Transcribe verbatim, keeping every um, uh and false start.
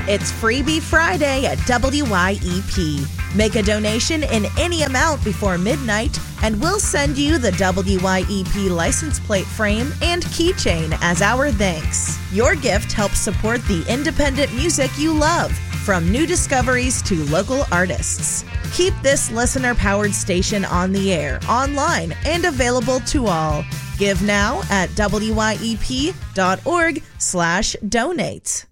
It's Freebie Friday at W Y E P. Make a donation in any amount before midnight, and we'll send you the W Y E P license plate frame and keychain as our thanks. Your gift helps support the independent music you love, from new discoveries to local artists. Keep this listener-powered station on the air, online, and available to all. Give now at W Y E P dot org slash donate.